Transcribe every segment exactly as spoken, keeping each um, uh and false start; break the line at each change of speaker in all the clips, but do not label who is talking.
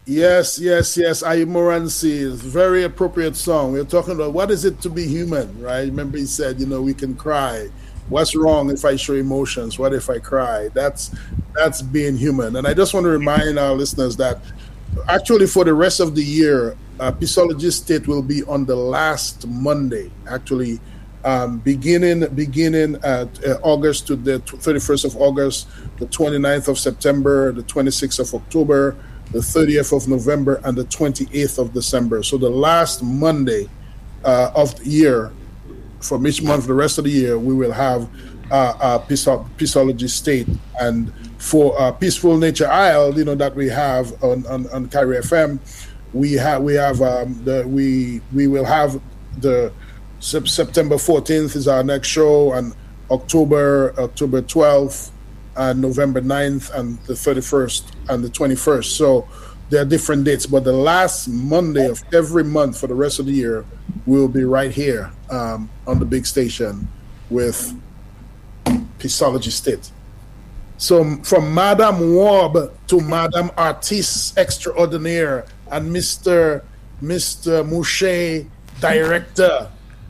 Yes, yes, yes. Ayi Moransi, very appropriate song. We're talking about what is it to be human, right? Remember, he said, you know, we can cry. What's wrong if I show emotions? What if I cry? That's that's being human. And I just want to remind our listeners that actually for the rest of the year, uh, Pisology State will be on the last Monday. Actually, um, beginning beginning at uh, August to the thirty-first of August, the twenty-ninth of September, the twenty-sixth of October, the thirtieth of November, and the twenty-eighth of December. So the last Monday uh, of the year, from each month, the rest of the year, we will have uh, uh, Peaceology State. And for uh, Peaceful Nature Isle, you know, that we have on on, on Kyrie F M, we have we have um, the we we will have the September fourteenth is our next show, and October October twelfth, and November ninth, and the thirty-first and the twenty-first. So there are different dates, but the last Monday of every month for the rest of the year, we'll be right here um, on the big station with Peaceology State. So from Madame Warb to Madame Artiste Extraordinaire and Mister Mister Mouche, Director.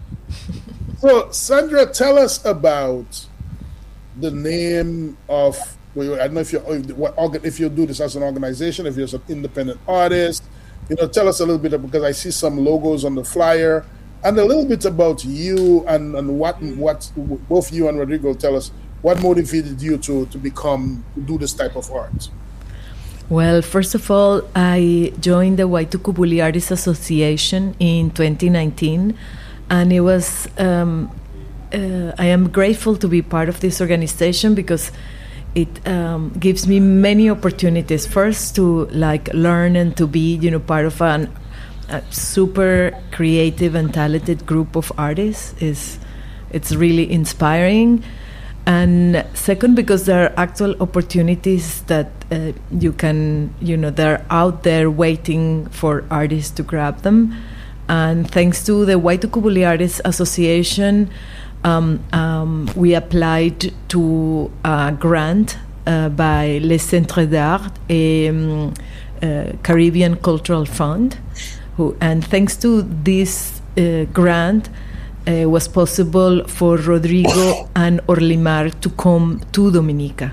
So Sandra, tell us about the name of, well, I don't know if you if you do this as an organization, if you're an independent artist, you know, tell us a little bit, because I see some logos on the flyer, and a little bit about you and, and what what both you and Rodrigo tell us what motivated you to to become to do this type of art.
Well, first of all, I joined the Waitukubuli Artists Association in twenty nineteen, and it was. Um, Uh, I am grateful to be part of this organization because it um, gives me many opportunities. First, to like learn and to be, you know, part of an, a super creative and talented group of artists is it's really inspiring. And second, because there are actual opportunities that uh, you can, you know, they're out there waiting for artists to grab them. And thanks to the Waitukubuli Artists Association, Um, um, we applied to a grant uh, by Les Centres d'Art, a um, uh, Caribbean Cultural Fund, who, and thanks to this uh, grant, it uh, was possible for Rodrigo and Orlimar to come to Dominica.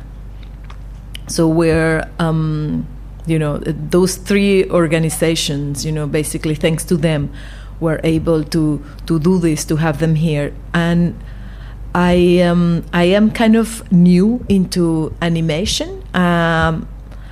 So we're, um, you know, those three organizations, you know, basically thanks to them, were able to to do this, to have them here. And I um, I am kind of new into animation. Um,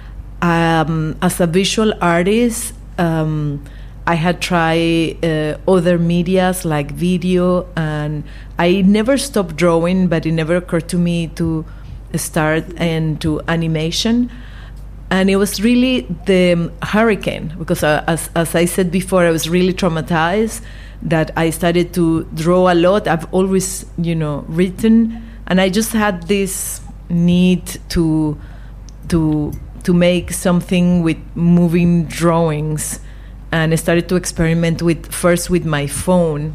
um, as a visual artist, um, I had tried uh, other medias like video, and I never stopped drawing, but it never occurred to me to start into animation. And it was really the hurricane, because uh, as as I said before, I was really traumatized, that I started to draw a lot. I've always, you know, written, and I just had this need to to to make something with moving drawings, and I started to experiment with first with my phone,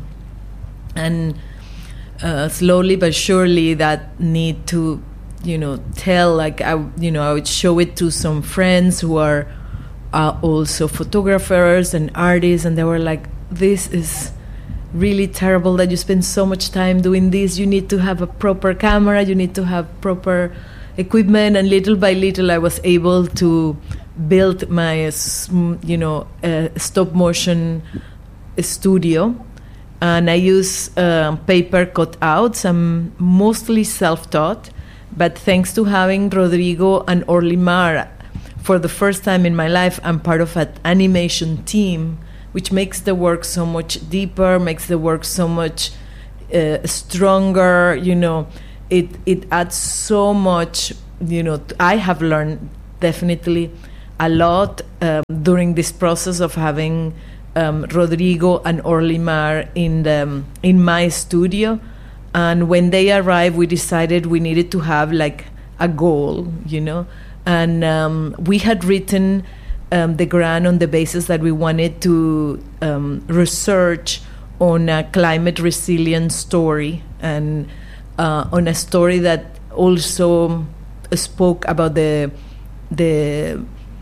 and uh, slowly but surely that need to, you know, tell, like, I, you know, I would show it to some friends who are uh, also photographers and artists, and they were like, this is really terrible that you spend so much time doing this. You need to have a proper camera, you need to have proper equipment. And little by little, I was able to build my, you know, uh, stop motion studio. And I use uh, paper cutouts. I'm mostly self-taught. But thanks to having Rodrigo and Orlimar, for the first time in my life, I'm part of an animation team, which makes the work so much deeper, makes the work so much uh, stronger. You know, it it adds so much. You know, I have learned definitely a lot um, during this process of having um, Rodrigo and Orlimar in the in my studio. And when they arrived, we decided we needed to have like a goal, you know. And um, we had written um, the grant on the basis that we wanted to um, research on a climate resilient story, and uh, on a story that also spoke about the the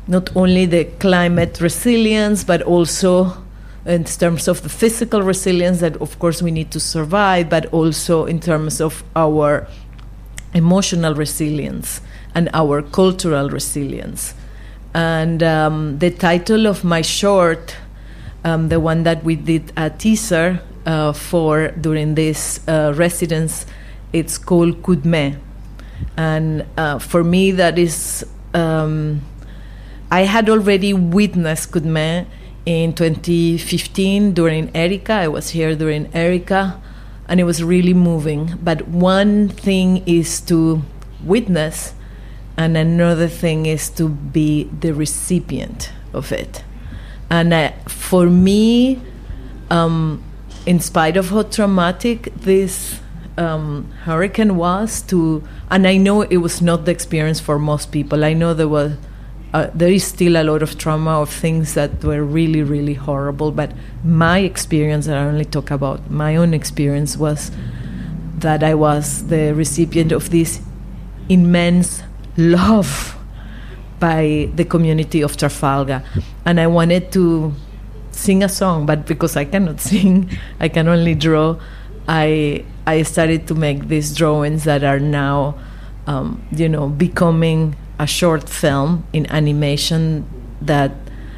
not only the climate resilience, but also in terms of the physical resilience that, of course, we need to survive, but also in terms of our emotional resilience and our cultural resilience. And um, the title of my short, um, the one that we did a teaser uh, for during this uh, residence, it's called Kudme. And uh, for me, that is, um, I had already witnessed Kudme in twenty fifteen during Erica. I was here during Erica, and it was really moving. But one thing is to witness, and another thing is to be the recipient of it. And uh, for me, um, in spite of how traumatic this um, hurricane was, to, and I know it was not the experience for most people. I know there was, uh, there is still a lot of trauma of things that were really, really horrible. But my experience, that I only talk about my own experience, was that I was the recipient of this immense love by the community of Trafalgar. And I wanted to sing a song, but because I cannot sing, I can only draw, I I started to make these drawings that are now, um, you know, becoming a short film in animation that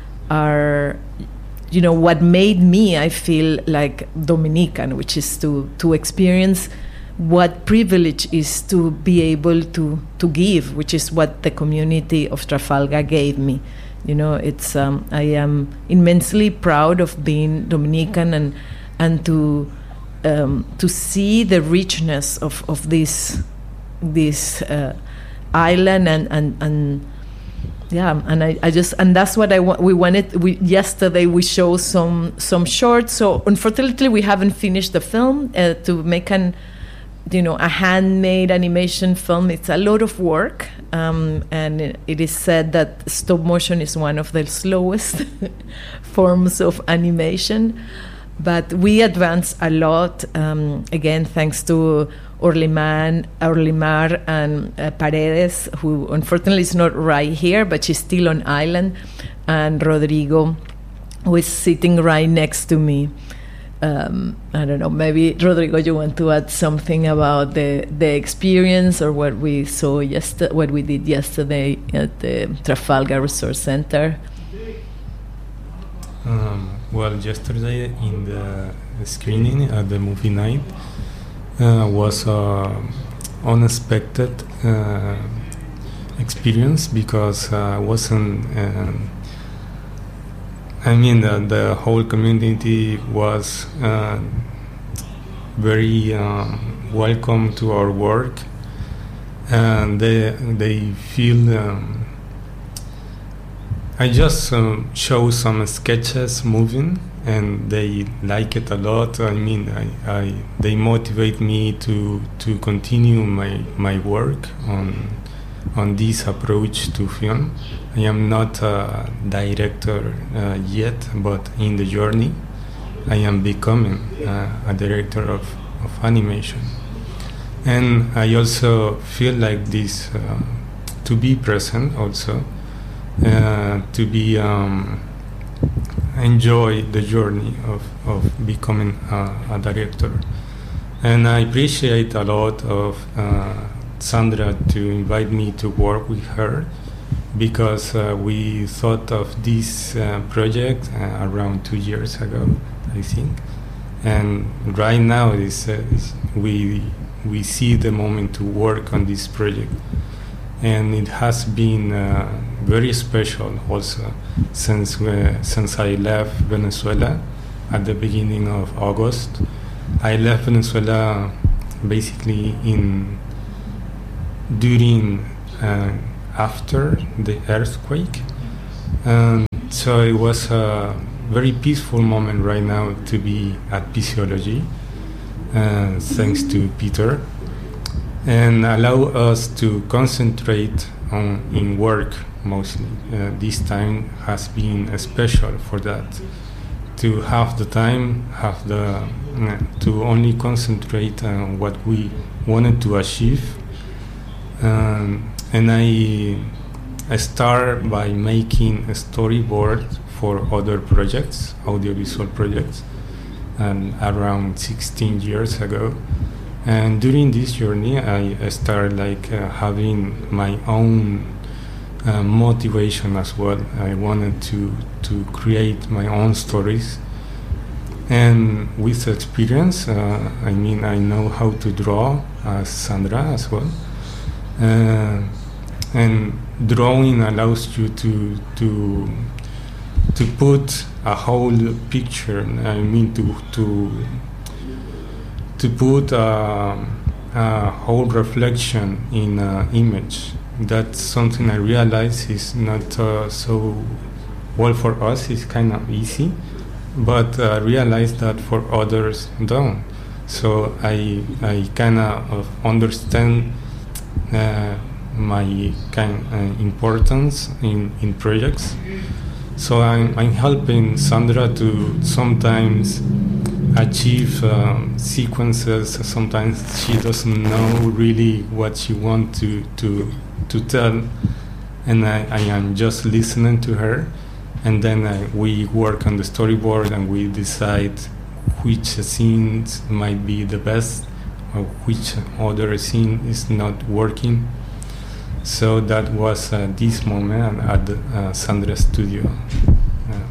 are, you know, what made me, I feel like Dominican, which is to, to experience what privilege is to be able to, to give, which is what the community of Trafalgar gave me. You know, it's um, I am immensely proud of being Dominican and and to um, to see the richness of, of this this uh, island and, and and yeah, and I, I just and that's what I wa- we wanted. We yesterday we showed some some shorts. So unfortunately we haven't finished the film uh, to make an you know, a handmade animation film. It's a lot of work, um, and it, it is said that stop motion is one of the slowest forms of animation. But we advanced a lot, um, again, thanks to Orlimar, Orlimar and uh, Paredes, who unfortunately is not right here, but she's still on island, and Rodrigo, who is sitting right next to me. Um, I don't know, maybe Rodrigo, you want to add something about the the experience or what we saw yesterday, what we did yesterday at the Trafalgar Resource Center?
Um, well, yesterday in the screening at the movie night uh, was an unexpected uh, experience because I uh, wasn't. Um, I mean, the, the whole community was uh, very um, welcome to our work, and they they feel. Um, I just um, show some sketches moving, and they like it a lot. I mean, I, I they motivate me to to continue my my work on on this approach to film. I am not a director uh, yet, but in the journey, I am becoming uh, a director of, of animation. And I also feel like this uh, to be present also, uh, to be um, enjoy the journey of, of becoming a, a director. And I appreciate a lot of uh, Sandra to invite me to work with her, because uh, we thought of this uh, project uh, around two years ago, I think, and right now is, uh, is we we see the moment to work on this project, and it has been uh, very special also since we, since I left Venezuela at the beginning of August. I left Venezuela basically in during. Uh, after the earthquake, and so it was a very peaceful moment right now to be at Physiology, uh, thanks to Peter, and allow us to concentrate on in work mostly. Uh, this time has been special for that, to have the time, have the uh, to only concentrate on what we wanted to achieve. Um, And I I start by making a storyboard for other projects, audiovisual projects, and around sixteen years ago. And during this journey, I, I started like uh, having my own uh, motivation as well. I wanted to to create my own stories. And with experience, uh, I mean, I know how to draw as Sandra as well. Uh, and drawing allows you to to to put a whole picture. I mean, to to to put a, a whole reflection in an image. That's something I realize is not uh, so well for us. It's kind of easy. But I uh, realized that for others don't. So I I kind of understand uh, my kind uh, importance in, in projects. So I'm, I'm helping Sandra to sometimes achieve um, sequences. Sometimes she doesn't know really what she wants to, to, to tell, and I, I am just listening to her. And then uh, we work on the storyboard and we decide which scenes might be the best or which other scene is not working. So that was uh, this moment at the uh, Sandra studio. Uh,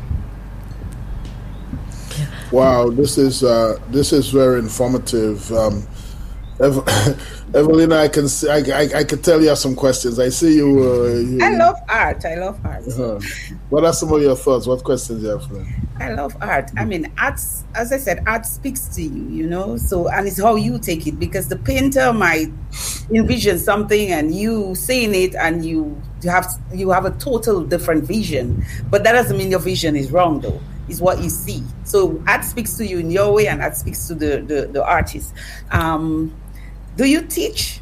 wow, this is uh, this is very informative. Um, Ev- Evelina, I can see, I, I, I can tell you have some questions. I see you. Uh, you
I love art. I love art.
Uh-huh. What are some of your thoughts? What questions you have for them?
I love art. I mean, art, as I said, art speaks to you, you know, so, and it's how you take it, because the painter might envision something and you seeing it and you have, you have a total different vision, but that doesn't mean your vision is wrong though. Is what you see. So art speaks to you in your way and art speaks to the, the, the artist. Um, do you teach?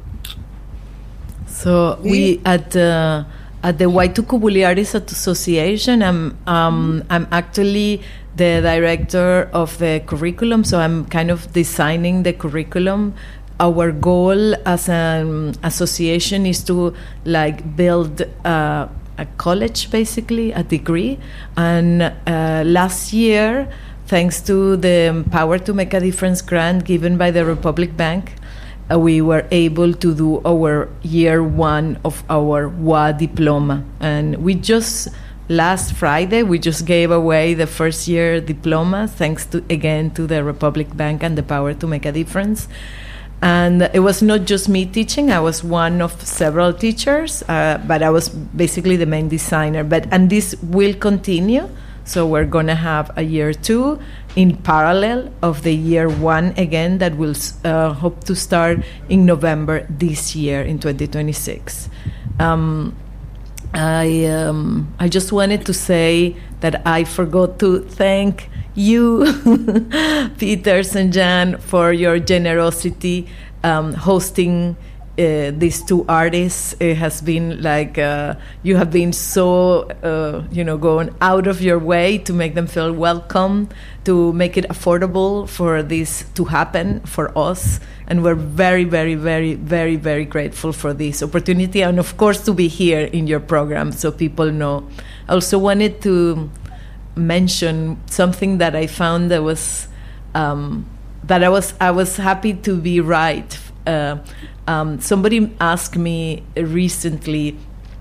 So
do
we
you?
at uh, at the Waitukubuli Artists Association, I'm um, I'm actually the director of the curriculum. So I'm kind of designing the curriculum. Our goal as an association is to like build uh, a college, basically a degree. And uh, last year, thanks to the Power to Make a Difference grant given by the Republic Bank, uh, we were able to do our year one of our W A diploma. And we just, last Friday, we just gave away the first year diploma, thanks to, again, to the Republic Bank and the Power to Make a Difference. And it was not just me teaching. I was one of several teachers, uh, but I was basically the main designer. But and this will continue. So we're going to have a year two in parallel of the year one again that will uh, hope to start in November this year in twenty twenty-six. Um, I um, I just wanted to say that I forgot to thank you, Peters and Jan, for your generosity um, hosting uh, these two artists. It has been like uh, you have been so uh, you know going out of your way to make them feel welcome, to make it affordable for this to happen for us, and we're very, very, very, very, very grateful for this opportunity, and of course to be here in your program so people know. I also wanted to mention something that I found that was um, that I was I was happy to be right. Uh, um, somebody asked me recently,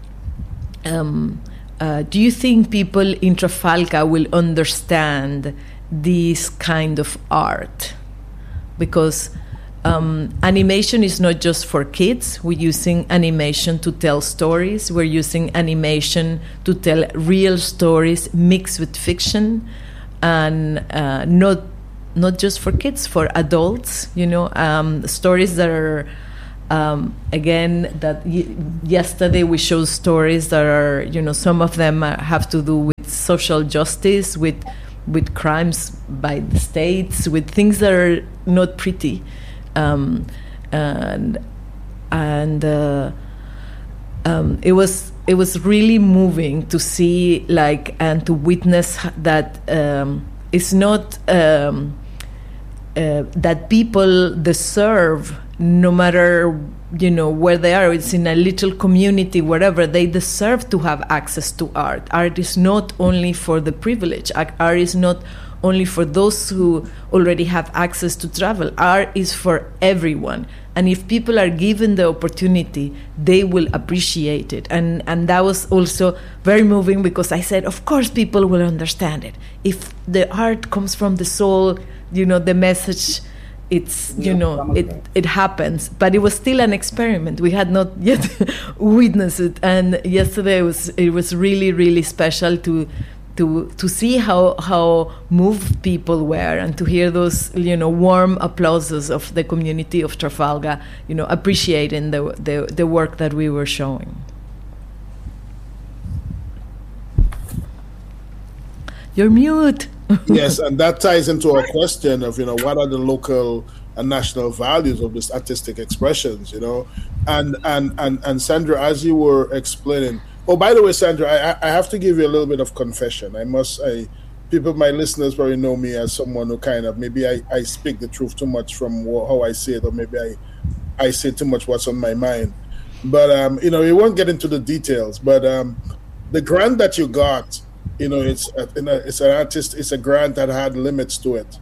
um, uh, do you think people in Trafalgar will understand this kind of art? Because um, animation is not just for kids. We're using animation to tell stories. We're using animation to tell real stories mixed with fiction, and uh, not not just for kids, for adults. You know, um, stories that are um, again that y- yesterday we showed stories that are, you know, some of them are, have to do with social justice, with with crimes by the states, with things that are not pretty. Um, and and uh, um, it was it was really moving to see, like, and to witness that um, it's not um, uh, that people deserve, no matter you know, where they are, it's in a little community, wherever, they deserve to have access to art. Art is not only for the privileged. Art is not only for those who already have access to travel. Art is for everyone. And if people are given the opportunity, they will appreciate it. And and that was also very moving, because I said, of course people will understand it. If the art comes from the soul, you know, the message, it's, you know, it, it happens. But it was still an experiment. We had not yet witnessed it. And yesterday it was it was really, really special to to to see how how moved people were, and to hear those, you know, warm applauses of the community of Trafalgar, you know, appreciating the the, the work that we were showing. You're mute.
Yes, and that ties into our question of, you know, what are the local and national values of these artistic expressions, you know? And and and, and Sandra, as you were explaining, oh, by the way, Sandra, I, I have to give you a little bit of confession. I must, I, people, my listeners probably know me as someone who kind of, maybe I, I speak the truth too much from how I say it, or maybe I, I say too much what's on my mind. But, um, you know, we won't get into the details, but um, the grant that you got, you know, it's a, it's an artist, it's a grant that had limits to it.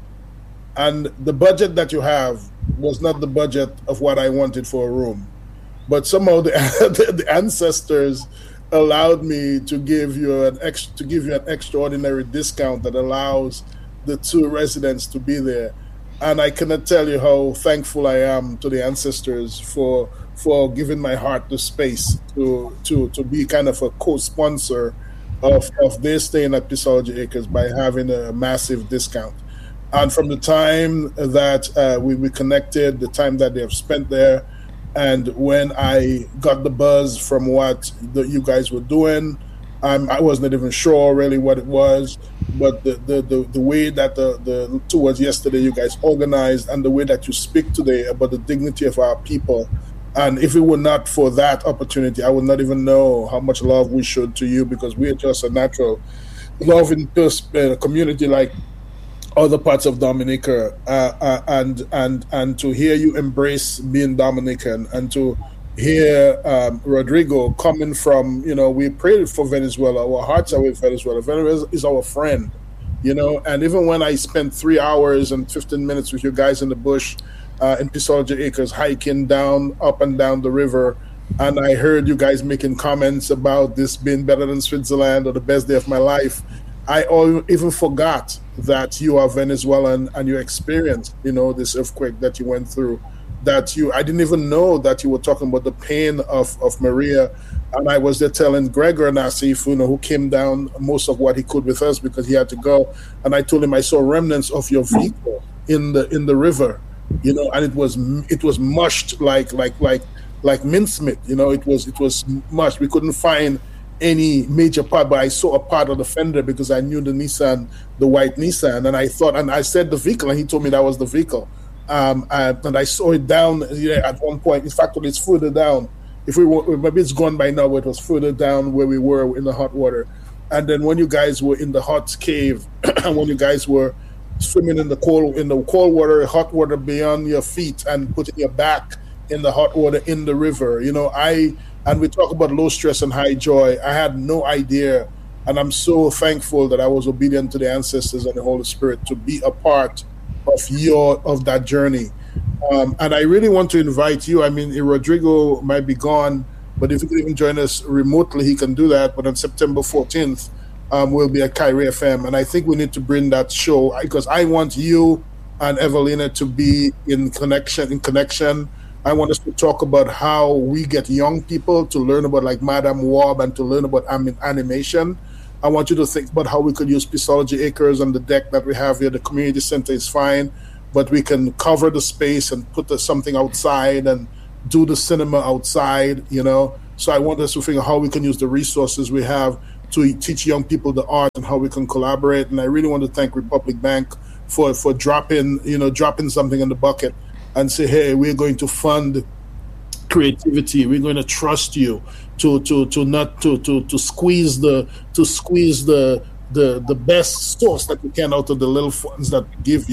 And the budget that you have was not the budget of what I wanted for a room. But somehow the, the ancestors allowed me to give you an ex, to give you an extraordinary discount that allows the two residents to be there. And I cannot tell you how thankful I am to the ancestors for for giving my heart the space to to to be kind of a co-sponsor of, of their staying at Pistology Acres by having a massive discount. And from the time that uh, we, we connected, the time that they have spent there, and when I got the buzz from what the, you guys were doing, um, I wasn't even sure really what it was, but the the, the, the way that the, the towards yesterday you guys organized, and the way that you speak today about the dignity of our people. And if it were not for that opportunity, I would not even know how much love we showed to you, because we are just a natural loving uh, community like other parts of Dominica, uh, uh, and and and to hear you embrace being Dominican, and to hear um, Rodrigo coming from, you know, we prayed for Venezuela, our hearts are with Venezuela. Venezuela is our friend, you know. And even when I spent three hours and fifteen minutes with you guys in the bush uh, in Pistology Acres, hiking down, up and down the river, and I heard you guys making comments about this being better than Switzerland or the best day of my life, I even forgot that you are Venezuelan and you experienced, you know, this earthquake that you went through. That you, I didn't even know that you were talking about the pain of, of Maria. And I was there telling Gregor Nassif, you know, who came down most of what he could with us because he had to go. And I told him I saw remnants of your vehicle in the in the river, you know, and it was it was mushed like like like like mincemeat, you know, it was it was mushed. We couldn't find any major part, but I saw a part of the fender because I knew the Nissan, the white Nissan, and I thought, and I said the vehicle, and he told me that was the vehicle. Um, and, and I saw it down yeah, at one point. In fact, it's further down. If we were, maybe it's gone by now, but it was further down where we were in the hot water. And then when you guys were in the hot cave, and when you guys were swimming in the cold in the cold water, hot water beyond your feet, and putting your back in the hot water in the river, you know, I and we talk about low stress and high joy. I had no idea, and I'm so thankful that I was obedient to the ancestors and the Holy Spirit to be a part of your of that journey. Um, and I really want to invite you. I mean, Rodrigo might be gone, but if he can even join us remotely, he can do that. But on September fourteenth, um, we'll be at Kyrie F M, and I think we need to bring that show because I want you and Evelina to be in connection. In connection, I want us to talk about how we get young people to learn about like Madame Wab and to learn about anim- animation. I want you to think about how we could use Pistology Acres on the deck that we have here. The community center is fine, but we can cover the space and put the, something outside and do the cinema outside, you know. So I want us to figure out how we can use the resources we have to teach young people the art and how we can collaborate. And I really want to thank Republic Bank for, for dropping, you know, dropping something in the bucket and say, hey, we're going to fund creativity. We're going to trust you to to to not to to to squeeze the to squeeze the the the best source that you can out of the little funds that we give you.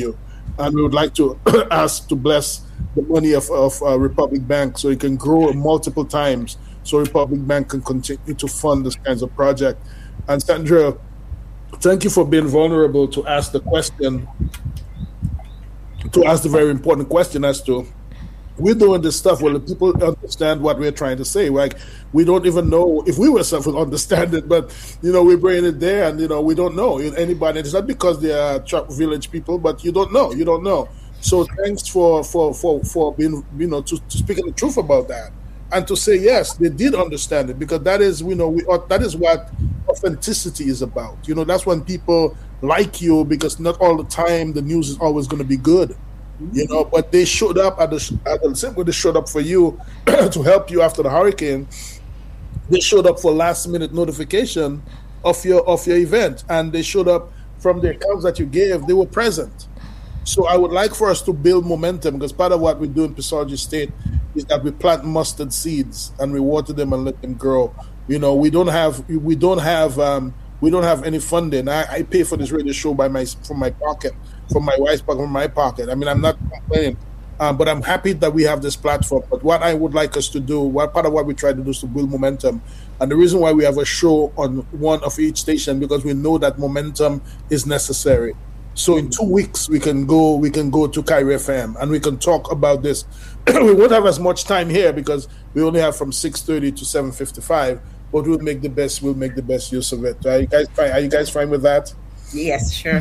and we would like to ask to bless the money of, of uh, Republic Bank so it can grow multiple times, so Republic Bank can continue to fund this kinds of project. And Sandra, thank you for being vulnerable to ask the question, to ask the very important question as to, we're doing this stuff where the people understand what we're trying to say. Like, we don't even know if we ourselves would understand it, but, you know, we're bringing it there and, you know, we don't know anybody. It's not because they are Chop Village people, but you don't know. You don't know. So thanks for, for, for, for being, you know, to, to speaking the truth about that. And to say, yes, they did understand it, because that is, you know, we, that is what authenticity is about. You know, that's when people like you, because not all the time the news is always going to be good. You know, but they showed up at the, at the same way they showed up for you to help you after the hurricane. They showed up for last minute notification of your of your event, and they showed up from the accounts that you gave. They were present. So I would like for us to build momentum, because part of what we do in Pisargis State is that we plant mustard seeds and we water them and let them grow. You know, we don't have we don't have um, we don't have any funding. I, I pay for this radio show by my from my pocket. From my wife's pocket, from my pocket. I mean, I'm not complaining, um, but I'm happy that we have this platform. But what I would like us to do, what part of what we try to do is to build momentum. And the reason why we have a show on one of each station, because we know that momentum is necessary. So in two weeks, we can go we can go to Kyrie F M and we can talk about this. We won't have as much time here because we only have from six thirty to seven fifty-five, but we'll make the best, we'll make the best use of it. Are you guys fine? Are you guys fine with that?
Yes, sure.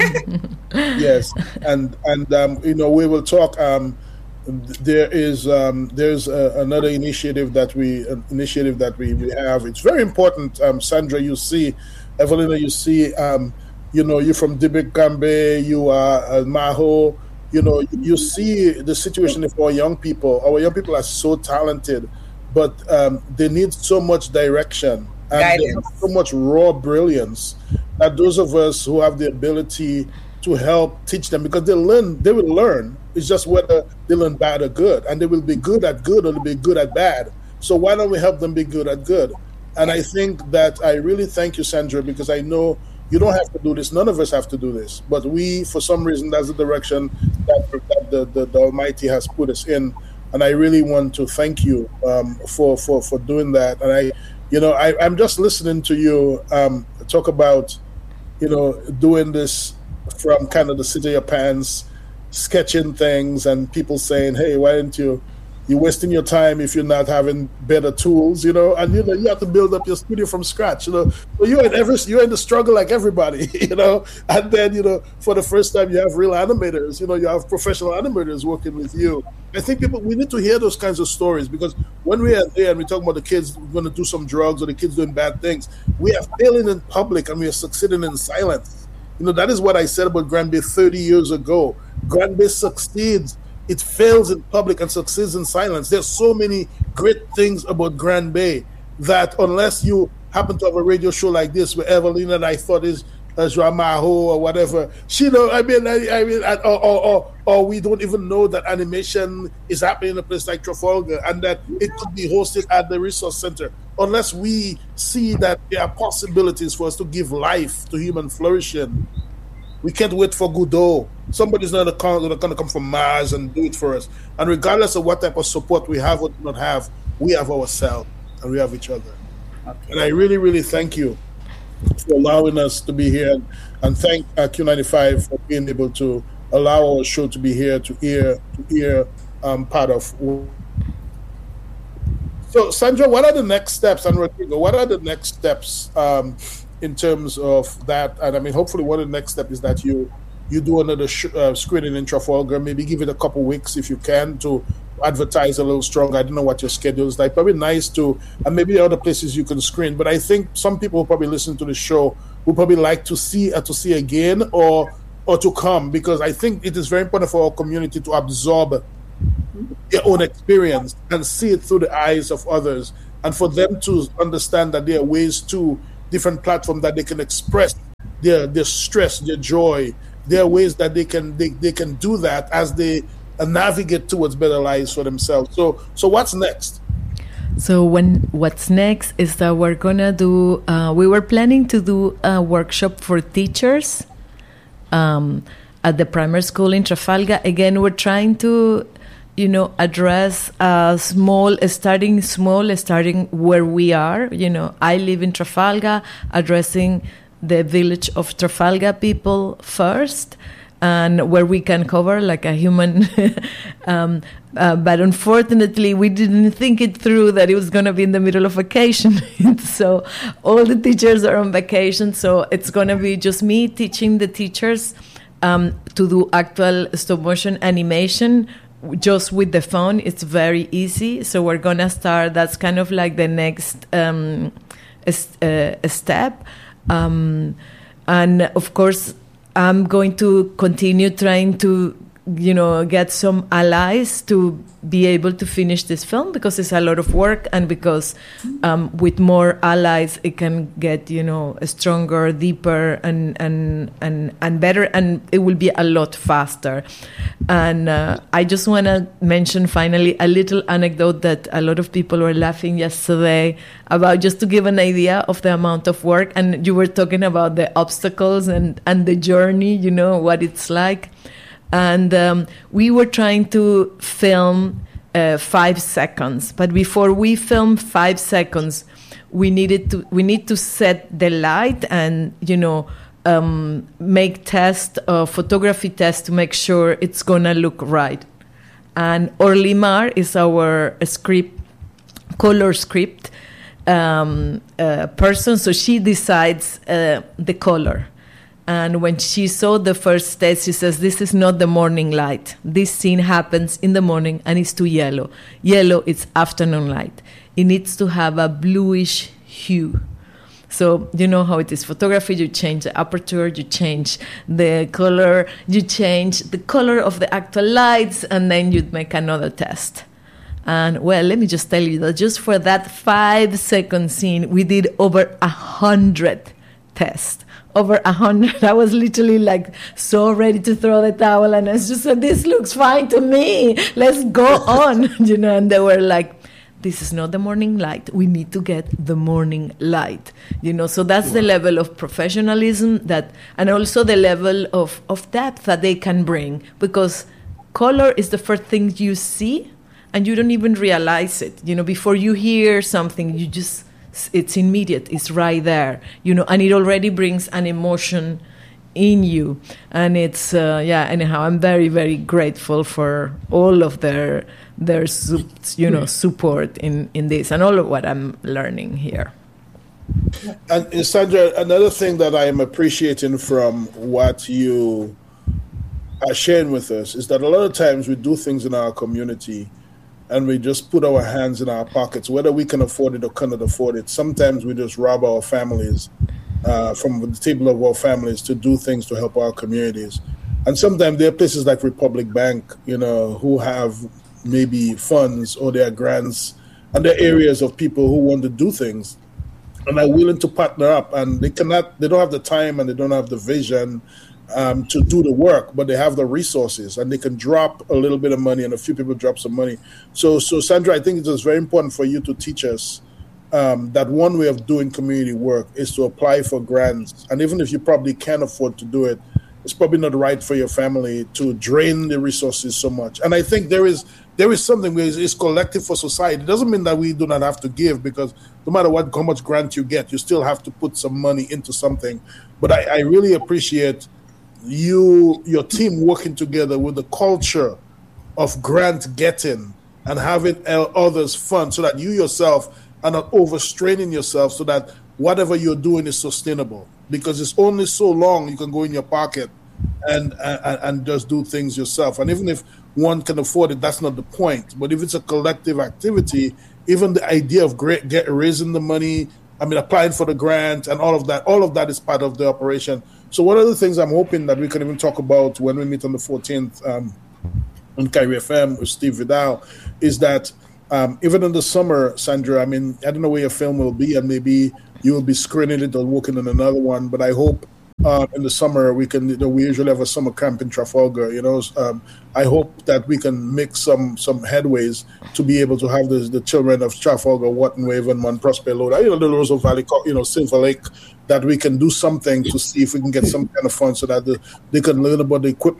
Yes, and and um, you know, we will talk. Um, there is um, there's uh, another initiative that we an initiative that we, we have. It's very important. Um, Sandra, you see, Evelina, you see. Um, you know, you're from Dibik-Gambe. You are uh, Maho. You know, you see the situation for our young people. Our young people are so talented, but um, they need so much direction and they have so much raw brilliance that those of us who have the ability to help teach them, because they learn, they will learn. It's just whether they learn bad or good, and they will be good at good or they'll be good at bad. So why don't we help them be good at good? And I think that I really thank you, Sandra, because I know you don't have to do this. None of us have to do this, but we, for some reason, that's the direction that, that the, the, the Almighty has put us in. And I really want to thank you um, for, for, for doing that. And I, you know, I, I'm just listening to you um, talk about, you know, doing this from kind of the seat of your pants, sketching things, and people saying, hey, why didn't you, you're wasting your time if you're not having better tools, you know, and, you know, you have to build up your studio from scratch, you know, so you're in every, you're in the struggle like everybody, you know, and then, you know, for the first time you have real animators, you know, you have professional animators working with you. I think people, we need to hear those kinds of stories, because when we are there and we talk about the kids going to do some drugs or the kids doing bad things, we are failing in public and we are succeeding in silence. You know, that is what I said about Grand Bay thirty years ago. Grand Bay succeeds. It fails in public and succeeds in silence. There's so many great things about Grand Bay that unless you happen to have a radio show like this where Evelina and I thought is as Ramaho or whatever, she know, I mean, I, I mean, or, or, or, or we don't even know that animation is happening in a place like Trafalgar and that it could be hosted at the Resource Center. Unless we see that there are possibilities for us to give life to human flourishing, we can't wait for Godot. Somebody's not going to come from Mars and do it for us. And regardless of what type of support we have or do not have, we have ourselves and we have each other. Okay. And I really, really thank you for allowing us to be here, and thank uh, Q ninety-five for being able to allow our show to be here to hear to hear um, part of. So, Sandra, what are the next steps? And Rodrigo, what are the next steps um, in terms of that? And I mean, hopefully, one of the next steps is that you you do another sh- uh, screening in Trafalgar. Maybe give it a couple weeks if you can to advertise a little stronger. I don't know what your schedule is like. Probably nice to, and maybe other places you can screen. But I think some people who probably listen to the show will probably like to see uh, to see again or or to come, because I think it is very important for our community to absorb their own experience and see it through the eyes of others, and for them to understand that there are ways to different platforms that they can express their their stress, their joy. There are ways that they can they, they can do that as they uh, navigate towards better lives for themselves. So so what's next?
So when what's next is that we're gonna do. Uh, we were planning to do a workshop for teachers, um, at the primary school in Trafalgar. Again, we're trying to, you know, address uh, small, starting small, starting where we are. You know, I live in Trafalgar, addressing the village of Trafalgar people first, and where we can cover like a human. um, uh, but unfortunately, we didn't think it through that it was going to be in the middle of vacation. So all the teachers are on vacation. So it's going to be just me teaching the teachers um, to do actual stop motion animation just with the phone. It's very easy. So we're going to start. That's kind of like the next um, uh, step. Um, and of course, I'm going to continue trying to, you know, get some allies to be able to finish this film, because it's a lot of work, and because um, with more allies it can get, you know, stronger, deeper, and and and and better, and it will be a lot faster. And uh, I just want to mention finally a little anecdote that a lot of people were laughing yesterday about, just to give an idea of the amount of work. And you were talking about the obstacles and and the journey, you know, what it's like. And um, we were trying to film uh, five seconds, but before we film five seconds, we needed to we need to set the light and, you know, um, make test, uh, photography test to make sure it's gonna look right. And Orlimar is our script, color script um, uh, person, so she decides uh, the color. And when she saw the first test, she says, this is not the morning light. This scene happens in the morning and it's too yellow. Yellow is afternoon light. It needs to have a bluish hue. So you know how it is. Photography, you change the aperture, you change the color, you change the color of the actual lights, and then you'd make another test. And well, let me just tell you that just for that five second scene, we did over a hundred tests. Over a hundred. I was literally like so ready to throw the towel, and I just said, this looks fine to me. Let's go on, you know. And they were like, this is not the morning light. We need to get the morning light, you know. So that's the level of professionalism that, and also the level of, of depth that they can bring, because color is the first thing you see, and you don't even realize it. You know, before you hear something, you just, it's immediate, it's right there, you know, and it already brings an emotion in you. And it's, uh, yeah, anyhow, I'm very, very grateful for all of their, their you know, support in, in this, and all of what I'm learning here.
And Sandra, another thing that I am appreciating from what you are sharing with us is that a lot of times we do things in our community and we just put our hands in our pockets, whether we can afford it or cannot afford it. Sometimes we just rob our families uh, from the table of our families to do things to help our communities. And sometimes there are places like Republic Bank, you know, who have maybe funds or their grants, and there are areas of people who want to do things and are willing to partner up, and they cannot, they don't have the time and they don't have the vision Um, to do the work, but they have the resources and they can drop a little bit of money, and a few people drop some money. So, so Sandra, I think it is very important for you to teach us um, that one way of doing community work is to apply for grants. And even if you probably can't afford to do it, it's probably not right for your family to drain the resources so much. And I think there is there is something where it's collective for society. It doesn't mean that we do not have to give, because no matter what, how much grant you get, you still have to put some money into something. But I, I really appreciate you, your team working together with the culture of grant getting and having others fund, so that you yourself are not overstraining yourself, so that whatever you're doing is sustainable. Because it's only so long you can go in your pocket and, and, and just do things yourself. And even if one can afford it, that's not the point. But if it's a collective activity, even the idea of great, get, raising the money, I mean, applying for the grant and all of that, all of that is part of the operation. So one of the things I'm hoping that we can even talk about when we meet on the fourteenth um, on Kyrie F M with Steve Vidal is that um, even in the summer, Sandra, I mean, I don't know where your film will be, and maybe you will be screening it or working on another one, but I hope uh, in the summer we can, you know, we usually have a summer camp in Trafalgar, you know, um, I hope that we can make some some headways to be able to have the, the children of Trafalgar, Watton, Wavenman, Prosper Lode, you know, the Roseau Valley, you know, Silver Lake, that we can do something to see if we can get some kind of fund so that the, they can learn about the equipment